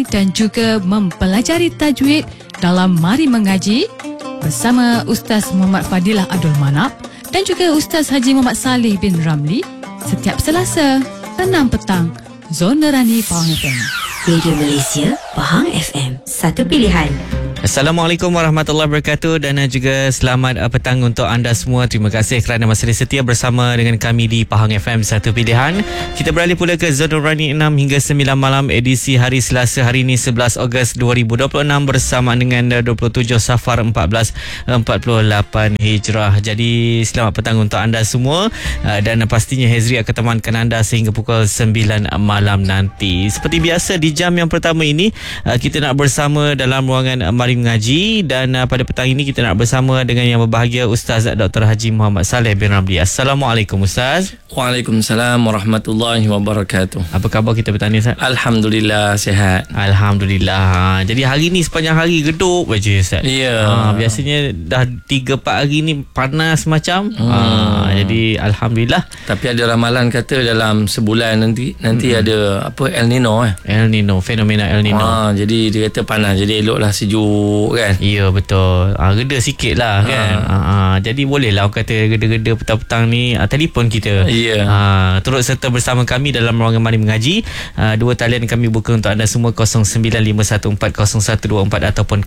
dan juga mempelajari tajwid dalam Mari Mengaji bersama Ustaz Muhammad Fadilah Abdul Manap dan juga Ustaz Haji Muhammad Saleh bin Ramli setiap Selasa 6 petang, Zon Nerani Pahang FM. Radio Malaysia, Pahang FM, satu pilihan. Assalamualaikum warahmatullahi wabarakatuh dan juga selamat petang untuk anda semua. Terima kasih kerana masih setia bersama dengan kami di Pahang FM Satu Pilihan. Kita beralih pula ke Zon Nurani 6 hingga 9 malam edisi hari Selasa hari ini 11 Ogos 2026 bersama dengan 27 Safar 1448 Hijrah. Jadi selamat petang untuk anda semua dan pastinya Hezri akan temankan anda sehingga pukul 9 malam nanti. Seperti biasa di jam yang pertama ini kita nak bersama dalam ruangan Mari Mengaji dan pada petang ini kita nak bersama dengan yang berbahagia Ustaz Dr. Haji Muhammad Saleh bin Ramli. Assalamualaikum Ustaz. Waalaikumsalam warahmatullahi wabarakatuh. Apa khabar kita petang ni Ustaz? Alhamdulillah sihat. Alhamdulillah. Jadi hari ni sepanjang hari geduk baca Ustaz. Ya. Biasanya dah 3-4 hari ni panas macam. Jadi alhamdulillah. Tapi ada ramalan kata dalam sebulan nanti ada apa El Nino El Nino, fenomena El Nino. Jadi dia kata panas, jadi eloklah sejuk kan. Ya betul. Reda sikit lah kan. Jadi boleh lah orang kata reda-reda petang-petang ni telefon kita. Ya. Turut serta bersama kami dalam ruangan Mari Mengaji. Dua talian kami buka untuk anda semua 0951400124 ataupun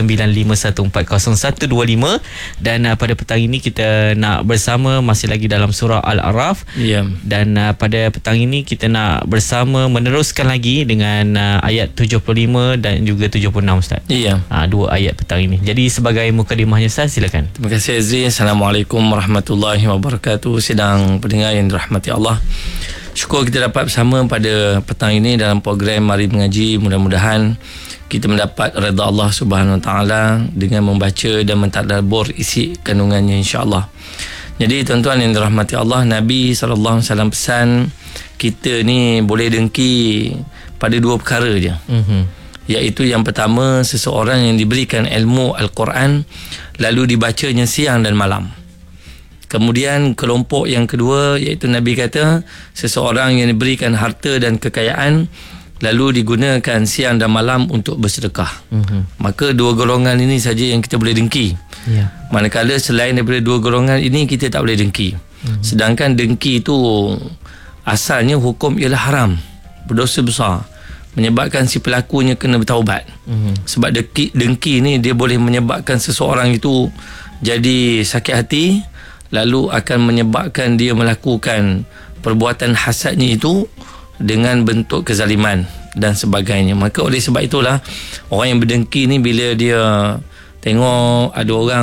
0951400125. Dan pada petang ini kita nak bersama masih lagi dalam surah Al-A'raf. Ya. Dan pada petang ini kita nak bersama meneruskan lagi dengan ayat 75 dan juga 76 Ustaz. Ya. Dua ayat petang ini. Jadi sebagai mukadimahnya Ustaz, silakan. Terima kasih Azri. Assalamualaikum warahmatullahi wabarakatuh. Sedang pendengar yang dirahmati Allah, syukur kita dapat bersama pada petang ini dalam program Mari Mengaji. Mudah-mudahan kita mendapat redha Allah Subhanahu Wa Taala dengan membaca dan mentadabbur isi kandungannya, insya-Allah. Jadi tuan-tuan yang dirahmati Allah, Nabi SAW pesan kita ni boleh dengki pada dua perkara je. Iaitu yang pertama, seseorang yang diberikan ilmu Al-Quran lalu dibacanya siang dan malam. Kemudian kelompok yang kedua, iaitu Nabi kata seseorang yang diberikan harta dan kekayaan lalu digunakan siang dan malam untuk bersedekah. Maka dua golongan ini saja yang kita boleh dengki. Manakala selain daripada dua golongan ini kita tak boleh dengki. Sedangkan dengki itu asalnya hukum ialah haram, berdosa besar, menyebabkan si pelakunya kena bertaubat. Sebab dengki ni dia boleh menyebabkan seseorang itu jadi sakit hati, lalu akan menyebabkan dia melakukan perbuatan hasadnya itu dengan bentuk kezaliman dan sebagainya. Maka oleh sebab itulah orang yang berdengki ni bila dia tengok ada orang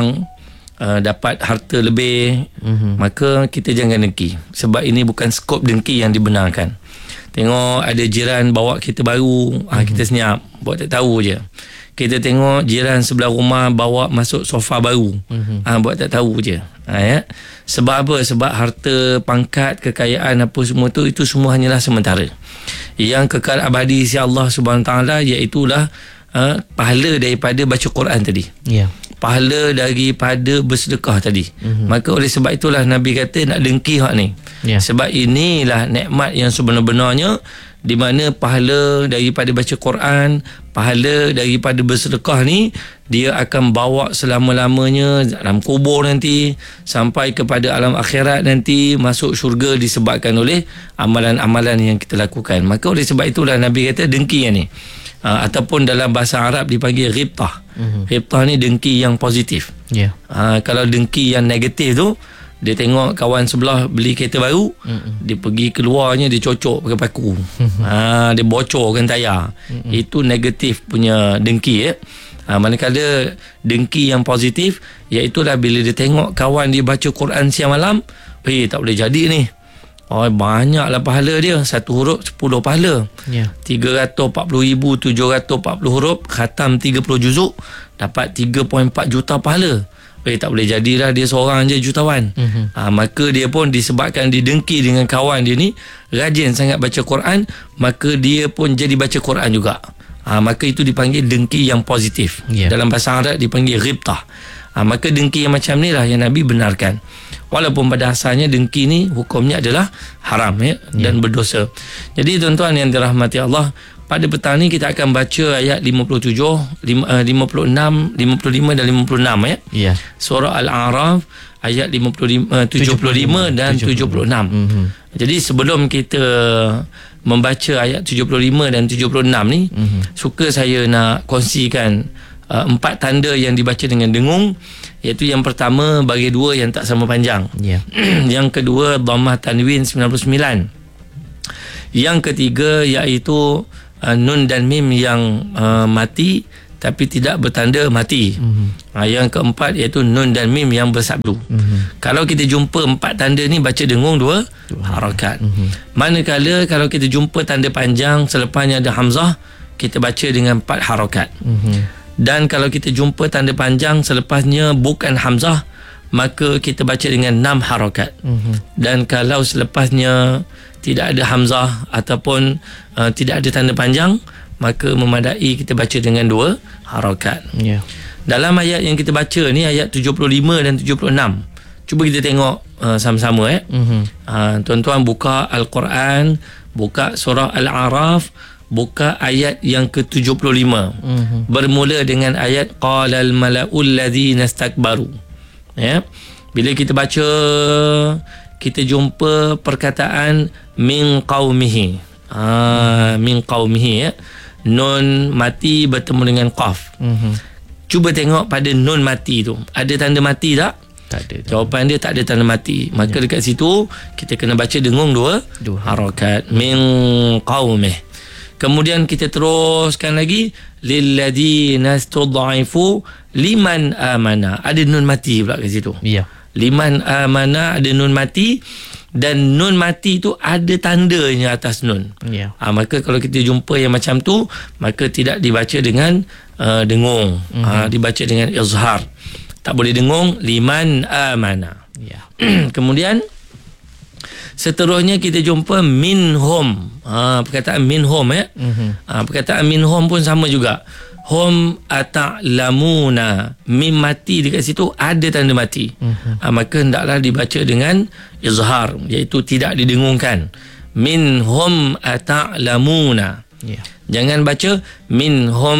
dapat harta lebih, maka kita jangan dengki. Sebab ini bukan skop dengki yang dibenarkan. Tengok ada jiran bawa kereta baru, kita senyap, buat tak tahu je. Kita tengok jiran sebelah rumah bawa masuk sofa baru, buat tak tahu je. Ya. Sebab apa? Sebab harta, pangkat, kekayaan apa semua tu, itu semua hanyalah sementara. Yang kekal abadi si Allah Subhanahu Taala iaitulah pahala daripada baca Quran tadi. Pahala daripada bersedekah tadi. Maka oleh sebab itulah Nabi kata nak dengki hak ni. Sebab inilah nikmat yang sebenar-benarnya, di mana pahala daripada baca Quran, pahala daripada bersedekah ni, dia akan bawa selama-lamanya dalam kubur nanti, sampai kepada alam akhirat nanti, masuk syurga disebabkan oleh amalan-amalan yang kita lakukan. Maka oleh sebab itulah Nabi kata dengki yang ni. Ataupun dalam bahasa Arab dipanggil ghibtah. Ghibtah ni dengki yang positif. Kalau dengki yang negatif tu, dia tengok kawan sebelah beli kereta baru, dia pergi keluarnya, dia cocok pakai paku, dia bocorkan tayar. Itu negatif punya dengki. Manakala dengki yang positif, iaitulah bila dia tengok kawan dia baca Quran siang malam, tak boleh jadi ni. Banyaklah pahala dia, satu huruf 10 pahala. 340,740 huruf, khatam 30 juzuk, dapat 3.4 juta pahala. Tak boleh jadilah dia seorang je jutawan. Maka dia pun disebabkan didengki dengan kawan dia ni rajin sangat baca Quran, maka dia pun jadi baca Quran juga. Maka itu dipanggil dengki yang positif. Dalam bahasa Arab dipanggil ghibtah. Maka dengki yang macam ni lah yang Nabi benarkan. Walaupun pada asalnya dengki ni hukumnya adalah haram dan berdosa. Jadi tuan-tuan yang dirahmati Allah, pada petang ni kita akan baca ayat 57, 56, 55 dan 56 ya. Ya. Surah Al-A'raf ayat 75 dan 76. Jadi sebelum kita membaca ayat 75 dan 76 ni, suka saya nak kongsikan 4 tanda yang dibaca dengan dengung, iaitu yang pertama bagi 2 yang tak sama panjang. Ya. Yang kedua dhammah tanwin 99. Yang ketiga iaitu nun dan mim yang mati tapi tidak bertanda mati. Yang keempat iaitu nun dan mim yang bersabdu. Kalau kita jumpa 4 tanda ni, baca dengung 2 harakat. Manakala kalau kita jumpa tanda panjang selepasnya ada hamzah, kita baca dengan 4 harakat. Dan kalau kita jumpa tanda panjang selepasnya bukan hamzah, maka kita baca dengan 6 harakat. Dan kalau selepasnya tidak ada hamzah ataupun tidak ada tanda panjang, maka memadai kita baca dengan 2 harakat. Ya. Dalam ayat yang kita baca ni, ayat 75 dan 76, cuba kita tengok sama-sama tuan-tuan buka Al-Quran, buka surah Al-A'raf, buka ayat yang ke-75. Bermula dengan ayat qalal mala'ul ladzina istakbaru. Ya. Bila kita baca, kita jumpa perkataan min qaumihi. Min qaumihi ya. Nun mati bertemu dengan qaf. Cuba tengok pada nun mati tu, ada tanda mati tak? Tak ada. Jawapan dia tak ada tanda mati. Maka dekat situ kita kena baca dengung 2 harakat. Min qaumih. Kemudian kita teruskan lagi lilladzina istud'ifu liman amana. Ada nun mati pula kat situ. Ya. Liman amana ada nun mati, dan nun mati tu ada tandanya atas nun. Ya. Maka kalau kita jumpa yang macam tu, maka tidak dibaca dengan dengung. Dibaca dengan izhar. Tak boleh dengung liman amana. Ya. Kemudian seterusnya kita jumpa minhum. Perkataan minhum ya. Perkataan minhum pun sama juga. Hum ata'lamuna. Mim mati dekat situ ada tanda mati. Maka hendaklah dibaca dengan izhar, iaitu tidak didengungkan. Minhum ata'lamuna. Ya. Jangan baca minhum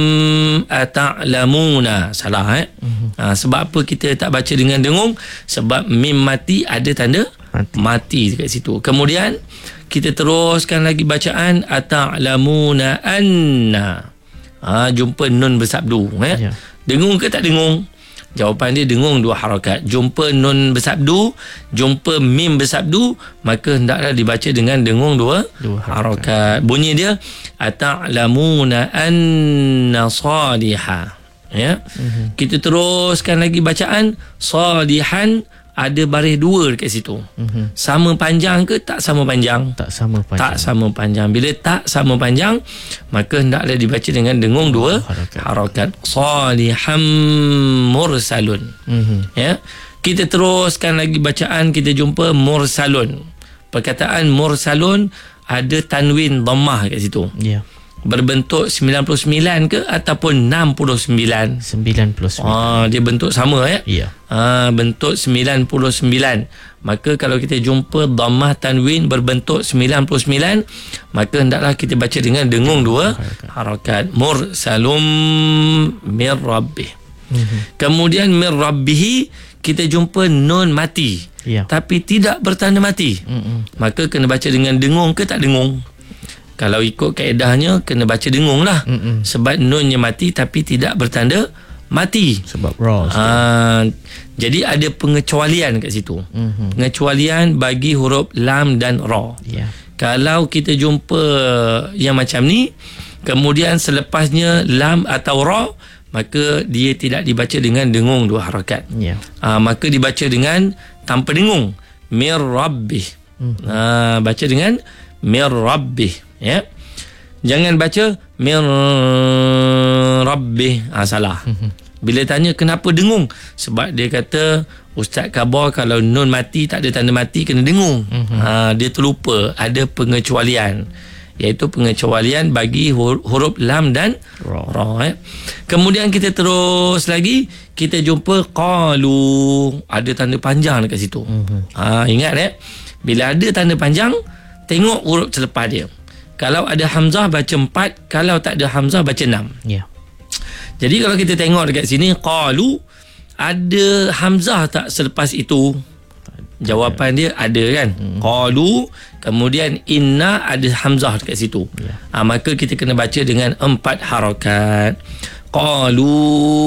ata'lamuna. Salah sebab apa kita tak baca dengan dengung? Sebab mim mati ada tanda mati dekat situ. Kemudian kita teruskan lagi bacaan ata'lamuna anna. Jumpa nun bersabdu Ya. Dengung ke tak dengung? Jawapan dia dengung 2 harakat. Jumpa nun bersabdu, jumpa mim bersabdu, maka hendaklah dibaca dengan dengung 2 harakat. Bunyi dia ata'lamuna anna salihah. Ya. Kita teruskan lagi bacaan salihan, ada baris 2 dekat situ. Sama panjang ke tak sama panjang? Tak sama panjang. Tak sama panjang. Bila tak sama panjang, maka hendaklah dibaca dengan dengung 2 harakat. Saliham mursalun. Ya. Kita teruskan lagi bacaan, kita jumpa mursalun. Perkataan mursalun ada tanwin dhammah kat situ. Ya. Berbentuk 99 ke ataupun 69? 99. Dia bentuk sama ya? Ya. Bentuk 99. Maka kalau kita jumpa dhammah tanwin berbentuk 99, maka hendaklah kita baca dengan dengung 2 harakat. Mursalum mir rabbih. Kemudian mir rabbih kita jumpa nun mati. Ya. Tapi tidak bertanda mati. Maka kena baca dengan dengung ke tak dengung? Kalau ikut kaedahnya kena baca dengung lah. Sebab nunnya mati tapi tidak bertanda mati. Sebab raw. Jadi ada pengecualian kat situ. Pengecualian bagi huruf lam dan ra. Ya. Kalau kita jumpa yang macam ni, kemudian selepasnya lam atau ra, maka dia tidak dibaca dengan dengung 2 harakat. Ya. Maka dibaca dengan tanpa dengung. Mir rabbih. Baca dengan mir rabbih. Ya. Jangan baca mir rabbih. Salah. Bila tanya kenapa dengung? Sebab dia kata Ustaz khabar kalau nun mati tak ada tanda mati kena dengung. Dia terlupa ada pengecualian, iaitu pengecualian bagi huruf lam dan ra. Kemudian kita terus lagi, kita jumpa qalu, ada tanda panjang dekat situ. Ingat bila ada tanda panjang, tengok huruf selepas dia. Kalau ada hamzah baca 4, kalau tak ada hamzah baca 6. Ya. Jadi kalau kita tengok dekat sini, qalu, ada hamzah tak selepas itu? Jawapan dia ada kan. Qalu, kemudian inna, ada hamzah dekat situ. Maka kita kena baca dengan 4 harakat. Qalu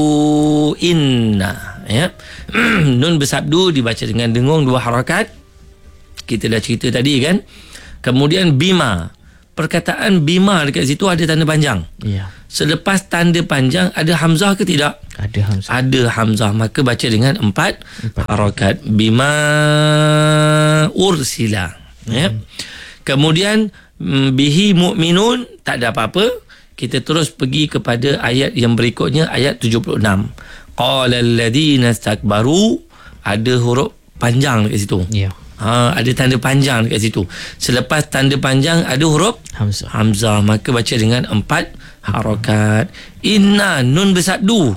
inna, ya. Nun bersabdu dibaca dengan dengung 2 harakat. Kita dah cerita tadi kan. Kemudian bima, perkataan bima dekat situ ada tanda panjang. Ya. Selepas tanda panjang ada hamzah ke tidak? Ada hamzah. Ada hamzah, maka baca dengan 4 harakat. Bima ursila, ya. Kemudian bihi mu'minun, tak ada apa-apa. Kita terus pergi kepada ayat yang berikutnya, ayat 76. Qala alladhina istakbaru, ada huruf panjang dekat situ. Ya. Ada tanda panjang dekat situ. Selepas tanda panjang ada huruf Hamzah. hamzah, maka baca dengan 4 harakat. Inna, nun bersabdu,